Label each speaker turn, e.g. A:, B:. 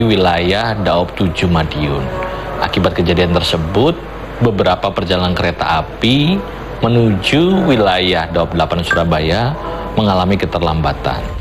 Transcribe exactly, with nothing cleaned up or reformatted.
A: wilayah Daob tujuh Madiun. Akibat kejadian tersebut, beberapa perjalanan kereta api menuju wilayah Daob delapan Surabaya mengalami keterlambatan.